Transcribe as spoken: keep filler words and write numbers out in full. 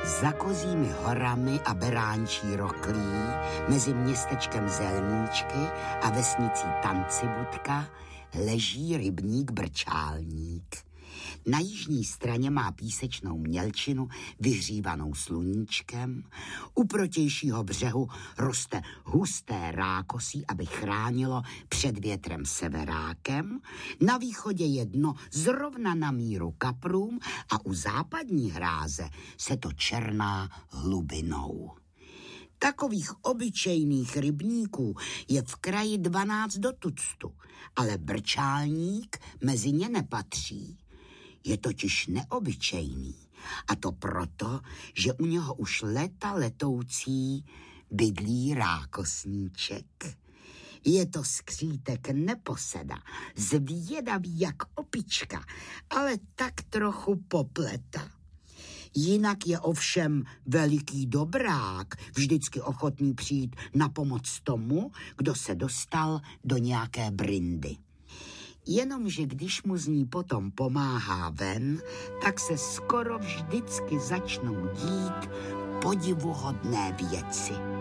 Za Kozími horami a Beránčí roklí, mezi městečkem Zelníčky a vesnicí Tancibudka, leží rybník Brčálník. Na jižní straně má písečnou mělčinu vyhřívanou sluníčkem, u protějšího břehu roste husté rákosí, aby chránilo před větrem severákem, na východě jedno zrovna na míru kaprům a u západní hráze se to černá hlubinou. Takových obyčejných rybníků je v kraji dvanáct do tuctu, ale Brčálník mezi ně nepatří. Je totiž neobyčejný, a to proto, že u něho už leta letoucí bydlí rákosníček. Je to skřítek neposeda, zvědavý jak opička, ale tak trochu popleta. Jinak je ovšem veliký dobrák, vždycky ochotný přijít na pomoc tomu, kdo se dostal do nějaké brindy. Jenomže když mu z ní potom pomáhá ven, tak se skoro vždycky začnou dít podivuhodné věci.